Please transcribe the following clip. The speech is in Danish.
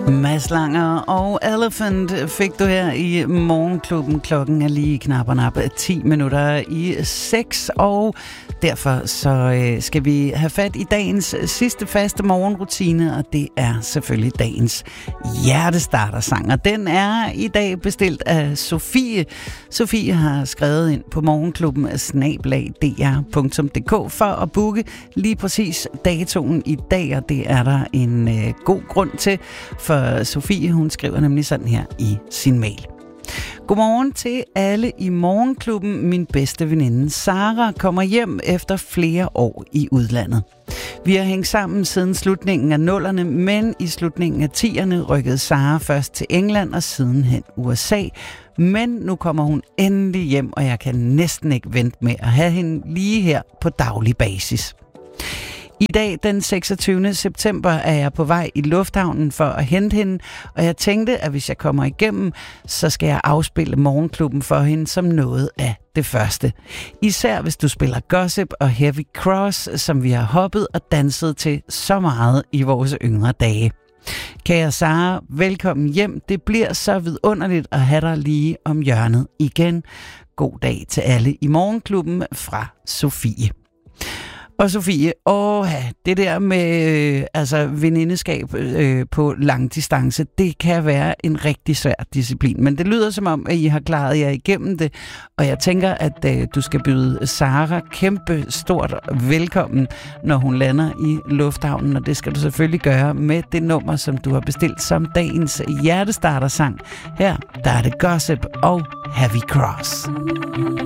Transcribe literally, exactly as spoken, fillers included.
Mads Langer og Elephant fik du her i Morgenklubben. Klokken er lige knap og nap ti minutter i seks, og derfor så øh, skal vi have fat i dagens sidste faste morgenrutine, og det er selvfølgelig dagens hjertestartersang. Og den er i dag bestilt af Sofie. Sofie har skrevet ind på morgenklubben snabel-a d r punktum d k for at booke lige præcis datoen i dag, og det er der en øh, god grund til, for Sofie, hun skriver nemlig sådan her i sin mail. Godmorgen til alle i Morgenklubben. Min bedste veninde Sara kommer hjem efter flere år i udlandet. Vi har hængt sammen siden slutningen af nullerne, men i slutningen af tierne rykkede Sara først til England og sidenhen U S A. Men nu kommer hun endelig hjem, og jeg kan næsten ikke vente med at have hende lige her på daglig basis. I dag, den seksogtyvende september, er jeg på vej i lufthavnen for at hente hende, og jeg tænkte, at hvis jeg kommer igennem, så skal jeg afspille Morgenklubben for hende som noget af det første. Især hvis du spiller Gossip og Heavy Cross, som vi har hoppet og danset til så meget i vores yngre dage. Kære Sara, velkommen hjem. Det bliver så vidunderligt at have dig lige om hjørnet igen. God dag til alle i Morgenklubben fra Sofie. Og Sofie, åh, det der med øh, altså venindeskab øh, på lang distance, det kan være en rigtig svær disciplin. Men det lyder som om, at I har klaret jer igennem det, og jeg tænker, at øh, du skal byde Sara kæmpe stort velkommen, når hun lander i lufthavnen, og det skal du selvfølgelig gøre med det nummer, som du har bestilt som dagens hjertestartersang. Her, der er det Gossip og Heavy Cross.